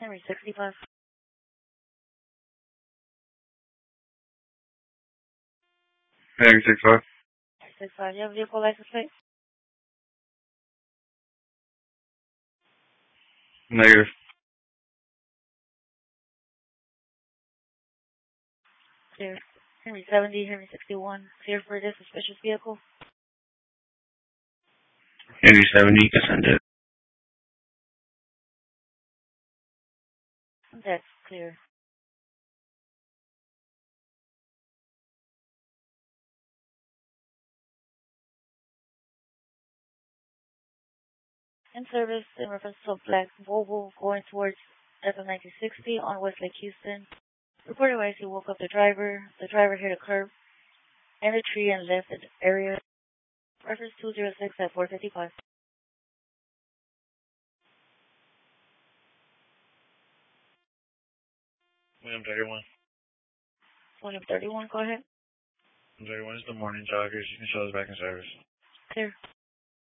Henry 65. Henry 65. 65. You have a vehicle license plate? Negative. Clear. Henry 70, Henry 61. Clear for this suspicious vehicle? Henry 70, you can send it. That's clear. In service in reference to a black Volvo going towards FM 1960 on West Lake Houston. Reported wise he woke up the driver. The driver hit a curb and a tree and left the area. Reference 206 at 455. William 31. William 31, go ahead. 31 is the morning joggers. You can show us back in service. Clear.